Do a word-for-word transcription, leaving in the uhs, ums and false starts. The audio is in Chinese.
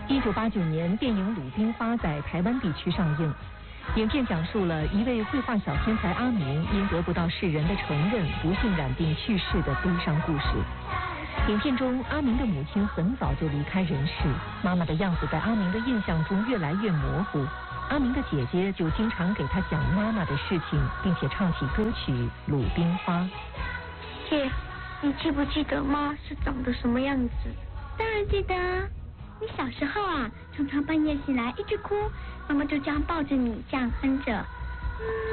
一九八九年，电影《鲁冰花》在台湾地区上映。影片讲述了一位绘画小天才阿明因得不到世人的承认，不幸染病去世的悲伤故事。影片中，阿明的母亲很早就离开人世，妈妈的样子在阿明的印象中越来越模糊。阿明的姐姐就经常给他讲妈妈的事情，并且唱起歌曲《鲁冰花》。 姐，你记不记得妈是长得什么样子？ 当然记得啊，你小时候啊，常常半夜醒来一直哭，妈妈就这样抱着你，这样哼着。嗯